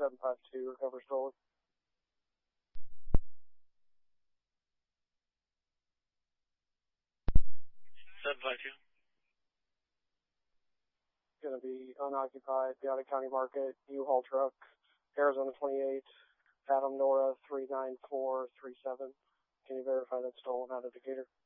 752, recover stolen. 752. Going to be unoccupied, Piata County Market, U-Haul truck, Arizona 28, Adam Nora 39437. Can you verify that's stolen out of Decatur?